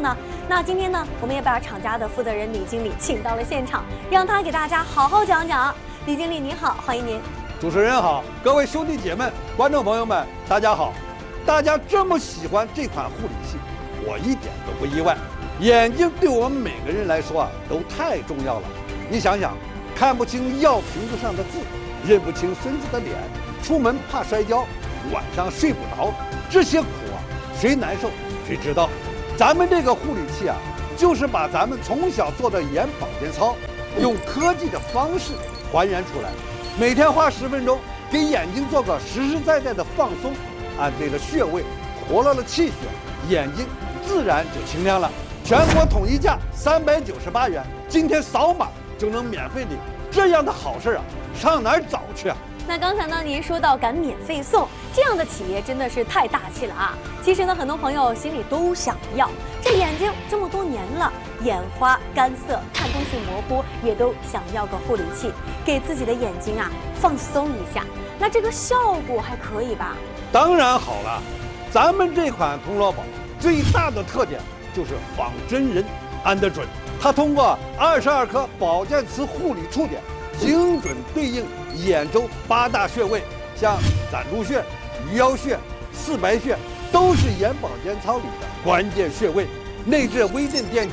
呢？那今天呢，我们也把厂家的负责人李经理请到了现场，让他给大家好好讲讲。李经理您好，欢迎您。 主持人好，各位兄弟姐妹、观众朋友们，大家好。大家这么喜欢这款护理器，我一点都不意外。眼睛对我们每个人来说都太重要了。你想想，看不清药瓶子上的字，认不清孙子的脸，出门怕摔跤，晚上睡不着，这些苦谁难受谁知道。咱们这个护理器就是把咱们从小做的眼保健操，用科技的方式还原出来。每天花10分钟，给眼睛做个实实在在的放松，按对了穴位，活络了气血，眼睛自然就清亮了。全国统一价398元，今天扫码就能免费领，这样的好事上哪儿找去那刚才呢，您说到敢免费送，这样的企业真的是太大气了其实呢，很多朋友心里都想要，这眼睛这么多年了，眼花、干涩、看东西模糊，也都想要个护理器，给自己的眼睛放松一下。那这个效果还可以吧？ 当然好了，咱们这款铜锣宝最大的特点就是仿真人，安得准。它通过22颗保健瓷护理触点，精准对应眼周8大穴位，像攒竹穴、鱼腰穴、四白穴，都是眼保健操里的关键穴位。内置微震电机